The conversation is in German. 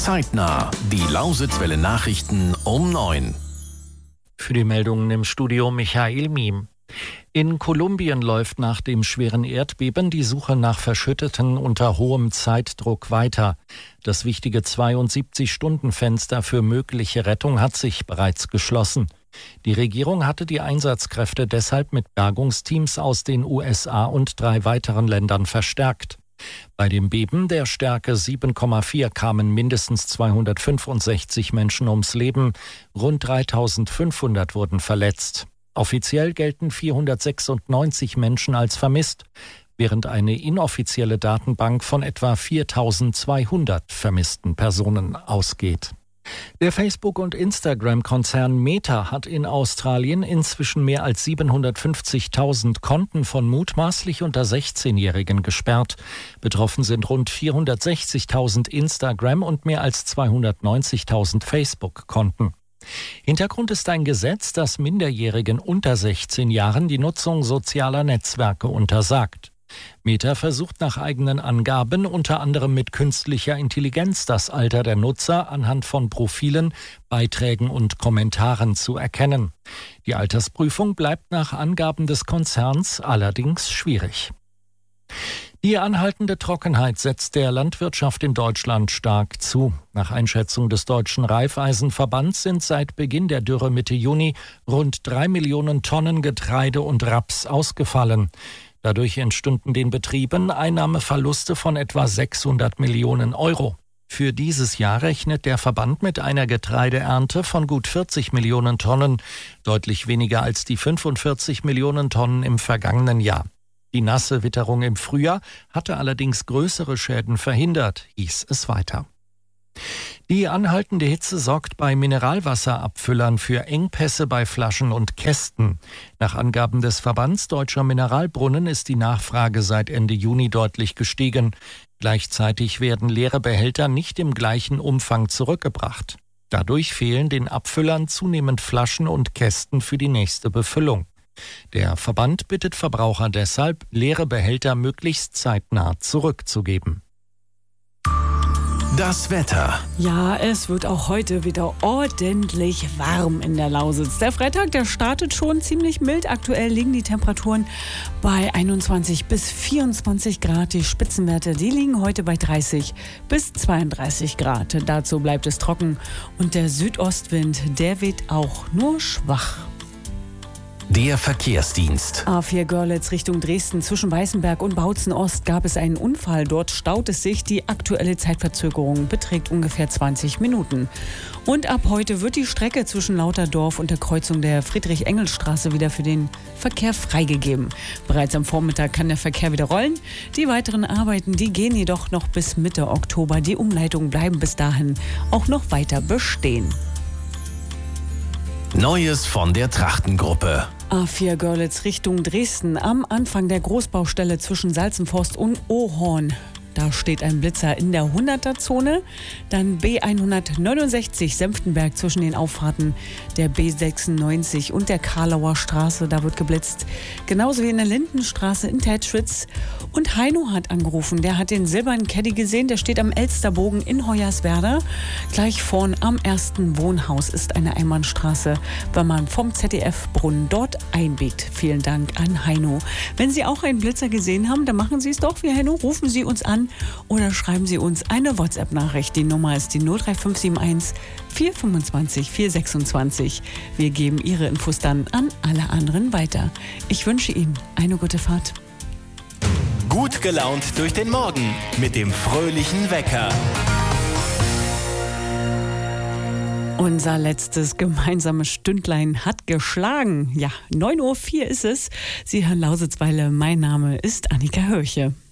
Zeitnah. Die Lausitzwelle Nachrichten um 9. Für die Meldungen im Studio Michael Miem. In Kolumbien läuft nach dem schweren Erdbeben die Suche nach Verschütteten unter hohem Zeitdruck weiter. Das wichtige 72-Stunden-Fenster für mögliche Rettung hat sich bereits geschlossen. Die Regierung hatte die Einsatzkräfte deshalb mit Bergungsteams aus den USA und 3 weiteren Ländern verstärkt. Bei dem Beben der Stärke 7,4 kamen mindestens 265 Menschen ums Leben, rund 3.500 wurden verletzt. Offiziell gelten 496 Menschen als vermisst, während eine inoffizielle Datenbank von etwa 4.200 vermissten Personen ausgeht. Der Facebook- und Instagram-Konzern Meta hat in Australien inzwischen mehr als 750.000 Konten von mutmaßlich unter 16-Jährigen gesperrt. Betroffen sind rund 460.000 Instagram- und mehr als 290.000 Facebook-Konten. Hintergrund ist ein Gesetz, das Minderjährigen unter 16 Jahren die Nutzung sozialer Netzwerke untersagt. Meta versucht nach eigenen Angaben unter anderem mit künstlicher Intelligenz das Alter der Nutzer anhand von Profilen, Beiträgen und Kommentaren zu erkennen. Die Altersprüfung bleibt nach Angaben des Konzerns allerdings schwierig. Die anhaltende Trockenheit setzt der Landwirtschaft in Deutschland stark zu. Nach Einschätzung des Deutschen Raiffeisenverbands sind seit Beginn der Dürre Mitte Juni rund 3 Millionen Tonnen Getreide und Raps ausgefallen. Dadurch entstünden den Betrieben Einnahmeverluste von etwa 600 Millionen Euro. Für dieses Jahr rechnet der Verband mit einer Getreideernte von gut 40 Millionen Tonnen, deutlich weniger als die 45 Millionen Tonnen im vergangenen Jahr. Die nasse Witterung im Frühjahr hatte allerdings größere Schäden verhindert, hieß es weiter. Die anhaltende Hitze sorgt bei Mineralwasserabfüllern für Engpässe bei Flaschen und Kästen. Nach Angaben des Verbands Deutscher Mineralbrunnen ist die Nachfrage seit Ende Juni deutlich gestiegen. Gleichzeitig werden leere Behälter nicht im gleichen Umfang zurückgebracht. Dadurch fehlen den Abfüllern zunehmend Flaschen und Kästen für die nächste Befüllung. Der Verband bittet Verbraucher deshalb, leere Behälter möglichst zeitnah zurückzugeben. Das Wetter. Ja, es wird auch heute wieder ordentlich warm in der Lausitz. Der Freitag, der startet schon ziemlich mild. Aktuell liegen die Temperaturen bei 21 bis 24 Grad. Die Spitzenwerte, die liegen heute bei 30 bis 32 Grad. Dazu bleibt es trocken und der Südostwind, der weht auch nur schwach. Der Verkehrsdienst. A4 Görlitz Richtung Dresden zwischen Weißenberg und Bautzen Ost gab es einen Unfall. Dort staut es sich. Die aktuelle Zeitverzögerung beträgt ungefähr 20 Minuten. Und ab heute wird die Strecke zwischen Lauterdorf und der Kreuzung der Friedrich-Engels-Straße wieder für den Verkehr freigegeben. Bereits am Vormittag kann der Verkehr wieder rollen. Die weiteren Arbeiten, die gehen jedoch noch bis Mitte Oktober. Die Umleitungen bleiben bis dahin auch noch weiter bestehen. Neues von der Trachtengruppe. A4 Görlitz Richtung Dresden am Anfang der Großbaustelle zwischen Salzenforst und Ohorn. Da steht ein Blitzer in der 100er-Zone. Dann B169 Senftenberg zwischen den Auffahrten der B96 und der Karlauer Straße. Da wird geblitzt. Genauso wie in der Lindenstraße in Tätschwitz. Und Heino hat angerufen. Der hat den silbernen Caddy gesehen. Der steht am Elsterbogen in Hoyerswerda. Gleich vorn am ersten Wohnhaus ist eine Einbahnstraße, wenn man vom ZDF-Brunnen dort einbiegt. Vielen Dank an Heino. Wenn Sie auch einen Blitzer gesehen haben, dann machen Sie es doch wie Heino. Rufen Sie uns an oder schreiben Sie uns eine WhatsApp-Nachricht. Die Nummer ist die 03571 425 426. Wir geben Ihre Infos dann an alle anderen weiter. Ich wünsche Ihnen eine gute Fahrt. Gut gelaunt durch den Morgen mit dem fröhlichen Wecker. Unser letztes gemeinsames Stündlein hat geschlagen. Ja, 9:04 Uhr ist es. Sie hören Lausitzwelle. Mein Name ist Annika Hörche.